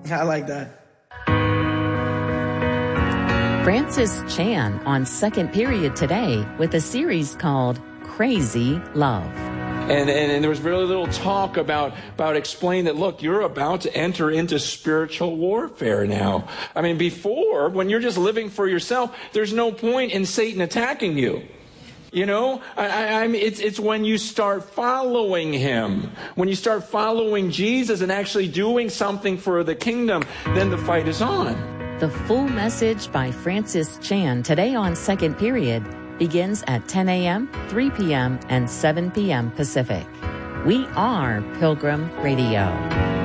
I like that. Francis Chan on Second Period today with a series called Crazy Love. And there was very little talk about explaining that, look, you're about to enter into spiritual warfare now. I mean, before, when you're just living for yourself, there's no point in Satan attacking you. You know, it's when you start following him, when you start following Jesus and actually doing something for the kingdom, then the fight is on. The full message by Francis Chan today on Second Period begins at 10 a.m., 3 p.m., and 7 p.m. Pacific. We are Pilgrim Radio.